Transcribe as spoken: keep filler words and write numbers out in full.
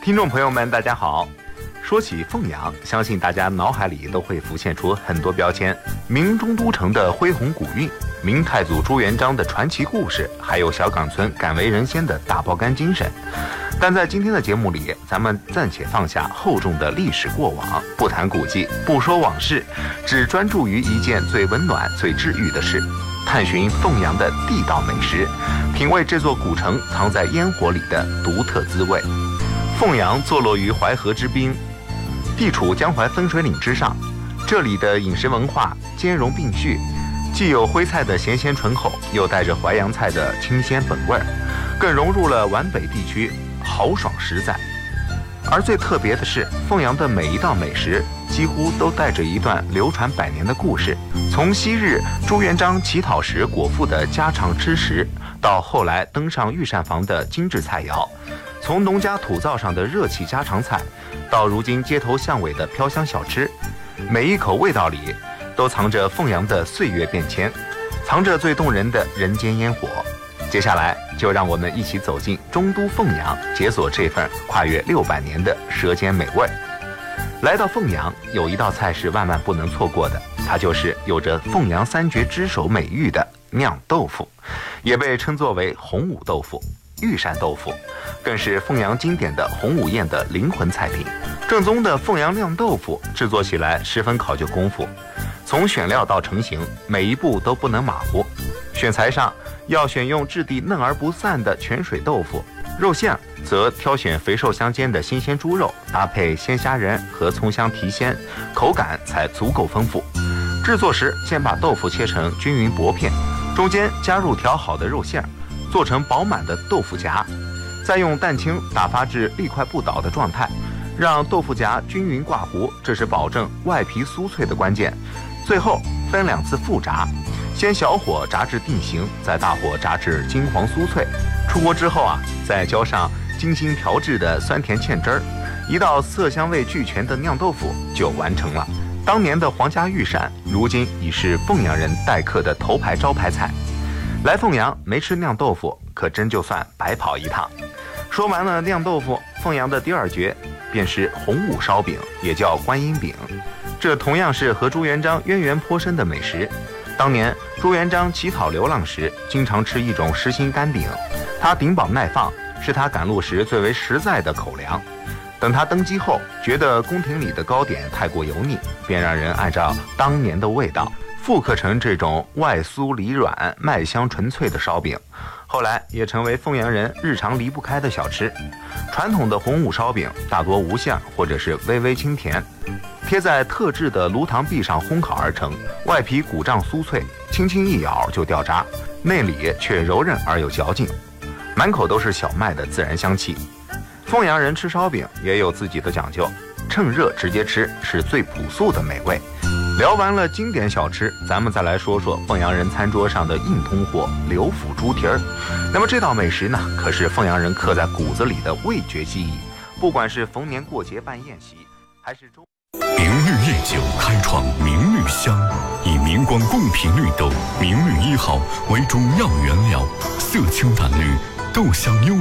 听众朋友们，大家好。说起凤阳，相信大家脑海里都会浮现出很多标签：明中都城的恢宏古韵，明太祖朱元璋的传奇故事，还有小岗村敢为人先的大包干精神。但在今天的节目里，咱们暂且放下厚重的历史过往，不谈古迹，不说往事，只专注于一件最温暖、最治愈的事。探寻凤阳的地道美食，品味这座古城藏在烟火里的独特滋味。凤阳坐落于淮河之滨，地处江淮分水岭之上，这里的饮食文化兼容并蓄，既有徽菜的咸鲜醇厚，又带着淮扬菜的清鲜本味，更融入了皖北地区，豪爽实在。而最特别的是，凤阳的每一道美食几乎都带着一段流传百年的故事，从昔日朱元璋乞讨时果腹的家常吃食，到后来登上御膳房的精致菜肴，从农家土灶上的热气家常菜，到如今街头巷尾的飘香小吃，每一口味道里都藏着凤阳的岁月变迁，藏着最动人的人间烟火。接下来就让我们一起走进中都凤阳，解锁这份跨越六百年的舌尖美味。来到凤阳，有一道菜是万万不能错过的，它就是有着凤阳三绝之首美誉的酿豆腐，也被称作为洪武豆腐、御膳豆腐，更是凤阳经典的洪武宴的灵魂菜品。正宗的凤阳酿豆腐制作起来十分考究功夫，从选料到成型，每一步都不能马虎。选材上要选用质地嫩而不散的泉水豆腐，肉馅则挑选肥瘦相间的新鲜猪肉，搭配鲜虾仁和葱香提鲜，口感才足够丰富。制作时先把豆腐切成均匀薄片，中间加入调好的肉馅，做成饱满的豆腐夹，再用蛋清打发至粒块不倒的状态，让豆腐夹均匀挂糊，这是保证外皮酥脆的关键。最后分两次复炸，先小火炸至定型，再大火炸至金黄酥脆。出锅之后啊，再浇上精心调制的酸甜芡汁儿，一道色香味俱全的酿豆腐就完成了。当年的皇家御膳，如今已是凤阳人待客的头牌招牌菜。来凤阳没吃酿豆腐，可真就算白跑一趟。说完了酿豆腐，凤阳的第二绝便是洪武烧饼，也叫观音饼。这同样是和朱元璋渊源颇深的美食。当年朱元璋乞讨流浪时，经常吃一种实心干饼，它顶饱耐放，是他赶路时最为实在的口粮。等他登基后，觉得宫廷里的糕点太过油腻，便让人按照当年的味道复刻成这种外酥里软、麦香纯粹的烧饼，后来也成为凤阳人日常离不开的小吃。传统的洪武烧饼大多无馅或者是微微清甜，贴在特制的炉膛壁上烘烤而成，外皮鼓胀酥脆，轻轻一咬就掉渣，内里却柔韧而有嚼劲，满口都是小麦的自然香气。凤阳人吃烧饼也有自己的讲究，趁热直接吃是最朴素的美味。聊完了经典小吃，咱们再来说说凤阳人餐桌上的硬通货刘府猪蹄儿。那么这道美食呢，可是凤阳人刻在骨子里的味觉记忆，不管是逢年过节办宴席，还是周明绿夜酒开创明绿香，以明光贡品绿豆明绿一号为主要原料，色清淡绿，豆香优